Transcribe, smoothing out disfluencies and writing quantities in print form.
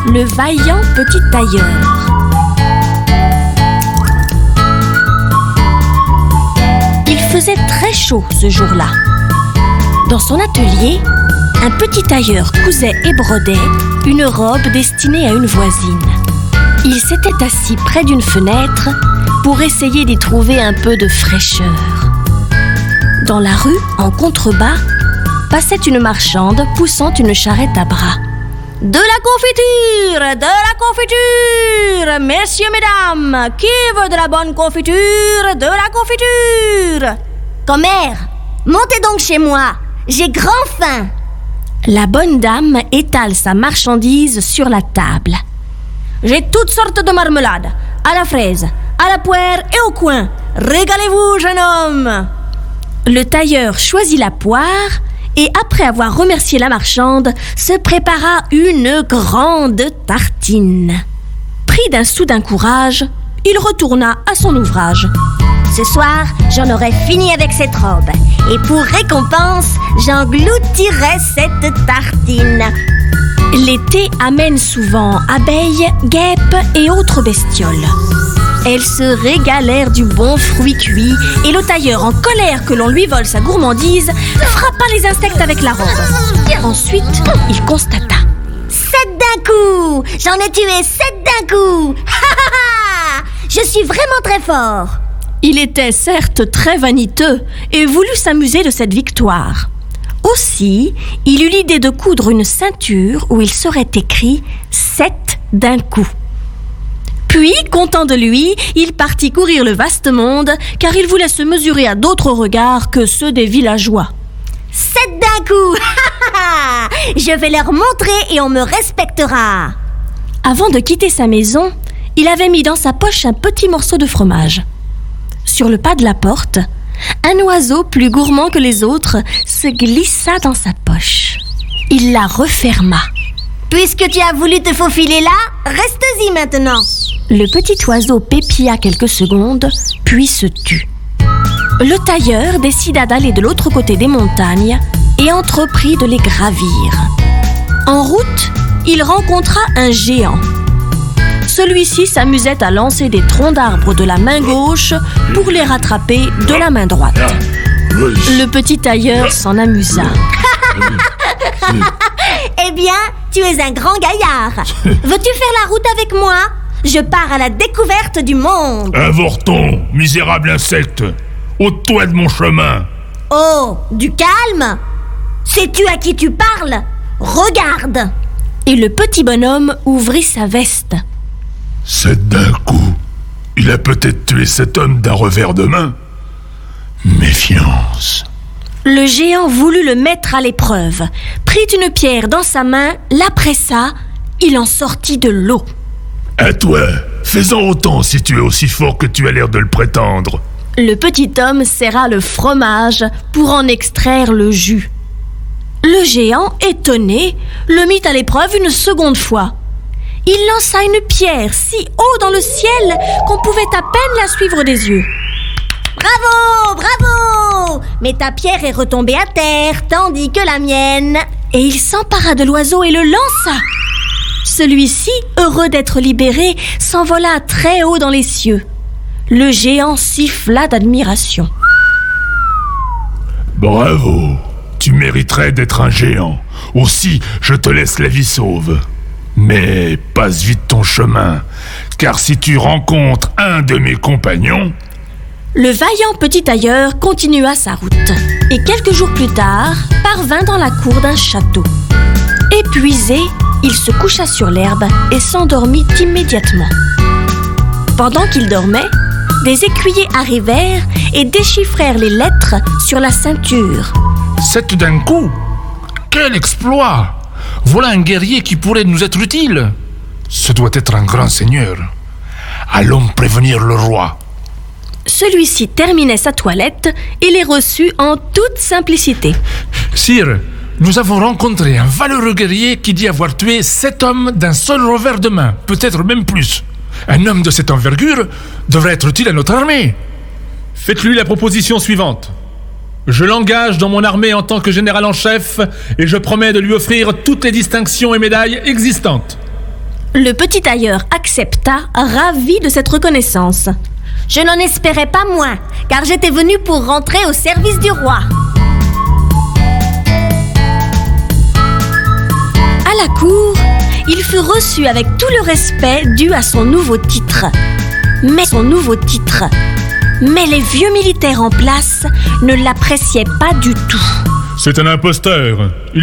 le vaillant petit tailleur. Il faisait très chaud ce jour-là. Dans son atelier, un petit tailleur cousait et brodait une robe destinée à une voisine. Il s'était assis près d'une fenêtre pour essayer d'y trouver un peu de fraîcheur. Dans la rue, en contrebas, passait une marchande poussant une charrette à bras. « De la confiture! De la confiture! Messieurs, mesdames, qui veut de la bonne confiture? De la confiture !» « Commère, montez donc chez moi, j'ai grand faim !» La bonne dame étale sa marchandise sur la table. « J'ai toutes sortes de marmelades, à la fraise, à la poire et au coin. Régalez-vous, jeune homme !» Le tailleur choisit la poire et, après avoir remercié la marchande, se prépara une grande tartine. Pris d'un soudain courage, il retourna à son ouvrage. Ce soir, j'en aurai fini avec cette robe. Et pour récompense, j'engloutirai cette tartine. L'été amène souvent abeilles, guêpes et autres bestioles. Elles se régalèrent du bon fruit cuit et le tailleur, en colère que l'on lui vole sa gourmandise, frappa les insectes avec la robe. Ensuite, il constata: 7 d'un coup! J'en ai tué 7 d'un coup! Je suis vraiment très fort! Il était certes très vaniteux et voulut s'amuser de cette victoire. Aussi, il eut l'idée de coudre une ceinture où il serait écrit 7 d'un coup. Puis, content de lui, il partit courir le vaste monde, car il voulait se mesurer à d'autres regards que ceux des villageois. 7 d'un coup! Je vais leur montrer et on me respectera. Avant de quitter sa maison, il avait mis dans sa poche un petit morceau de fromage. Sur le pas de la porte, un oiseau plus gourmand que les autres se glissa dans sa poche. Il la referma. Puisque tu as voulu te faufiler là, reste-y maintenant. Le petit oiseau pépilla quelques secondes, puis se tut. Le tailleur décida d'aller de l'autre côté des montagnes et entreprit de les gravir. En route, il rencontra un géant. Celui-ci s'amusait à lancer des troncs d'arbres de la main gauche pour les rattraper de la main droite. Le petit tailleur s'en amusa. Eh bien, tu es un grand gaillard. Veux-tu faire la route avec moi ? Je pars à la découverte du monde. Avorton, misérable insecte, ôte-toi de mon chemin. Oh, du calme. Sais-tu à qui tu parles ? Regarde. Et le petit bonhomme ouvrit sa veste. 7 d'un coup. Il a peut-être tué cet homme d'un revers de main. Méfiance. Le géant voulut le mettre à l'épreuve, prit une pierre dans sa main, la pressa, il en sortit de l'eau. À toi, fais-en autant si tu es aussi fort que tu as l'air de le prétendre. Le petit homme serra le fromage pour en extraire le jus. Le géant, étonné, le mit à l'épreuve une seconde fois. Il lança une pierre si haut dans le ciel qu'on pouvait à peine la suivre des yeux. Bravo, bravo! Mais ta pierre est retombée à terre, tandis que la mienne... Et il s'empara de l'oiseau et le lança. Celui-ci, heureux d'être libéré, s'envola très haut dans les cieux. Le géant siffla d'admiration. Bravo! Tu mériterais d'être un géant. Aussi, je te laisse la vie sauve. Mais passe vite ton chemin, car si tu rencontres un de mes compagnons... Le vaillant petit tailleur continua sa route et quelques jours plus tard parvint dans la cour d'un château. Épuisé, il se coucha sur l'herbe et s'endormit immédiatement. Pendant qu'il dormait, des écuyers arrivèrent et déchiffrèrent les lettres sur la ceinture. 7 d'un coup? Quel exploit! Voilà un guerrier qui pourrait nous être utile. Ce doit être un grand seigneur. Allons prévenir le roi. Celui-ci terminait sa toilette et les reçut en toute simplicité. Sire, nous avons rencontré un valeureux guerrier qui dit avoir tué 7 hommes d'un seul revers de main, peut-être même plus. Un homme de cette envergure devrait être utile à notre armée. Faites-lui la proposition suivante. Je l'engage dans mon armée en tant que général en chef et je promets de lui offrir toutes les distinctions et médailles existantes. Le petit tailleur accepta, ravi de cette reconnaissance. Je n'en espérais pas moins, car j'étais venu pour rentrer au service du roi. À la cour, il fut reçu avec tout le respect dû à son nouveau titre. Mais les vieux militaires en place ne l'appréciaient pas du tout. C'est un imposteur.